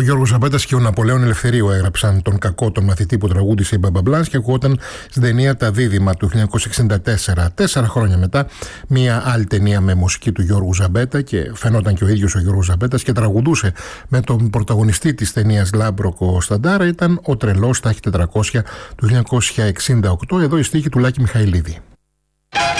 Ο Γιώργος Ζαμπέτας και ο Ναπολέων Ελευθερίου έγραψαν τον κακό τον μαθητή που τραγούδισε η Μπάμπα Μπλάνς και ακούγονταν στην ταινία Τα Δίδυμα του 1964. 4 χρόνια μετά, μια άλλη ταινία με μουσική του Γιώργου Ζαμπέτα και φαινόταν και ο ίδιος ο Γιώργος Ζαμπέτας και τραγουδούσε με τον πρωταγωνιστή της ταινίας Λάμπροκο Σταντάρα, ήταν Ο Τρελός στα H400 του 1968. Εδώ η στίχη του Λάκη Μιχαηλίδη.